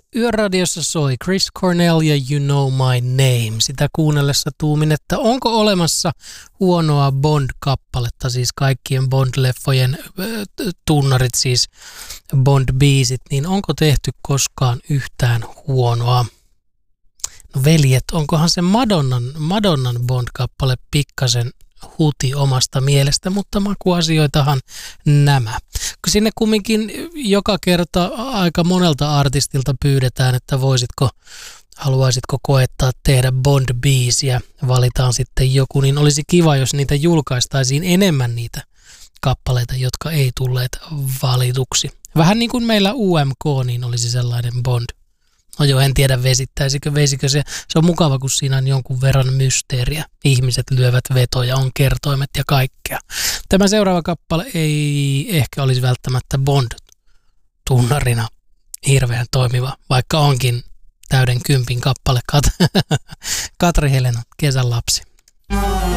Yöradiossa soi Chris Cornell ja You Know My Name. Sitä kuunnellessa tuumin, että onko olemassa huonoa Bond-kappaletta, siis kaikkien Bond-leffojen tunnarit, siis Bond-biisit, niin onko tehty koskaan yhtään huonoa? No veljet, onkohan se Madonnan Bond-kappale pikkasen huti omasta mielestä, mutta makuasioitahan nämä. Kun sinne kumminkin joka kerta aika monelta artistilta pyydetään, että haluaisitko koettaa tehdä Bond-biisiä, valitaan sitten joku, niin olisi kiva, jos niitä julkaistaisiin enemmän niitä kappaleita, jotka ei tulleet valituksi. Vähän niin kuin meillä UMK, niin olisi sellainen Bond. No joo, en tiedä veisikö se. Se on mukava, kun siinä on jonkun verran mysteeriä. Ihmiset lyövät vetoja, on kertoimet ja kaikkea. Tämä seuraava kappale ei ehkä olisi välttämättä Bond-tunnarina hirveän toimiva, vaikka onkin täyden kympin kappale Katri Helena, Kesän lapsi.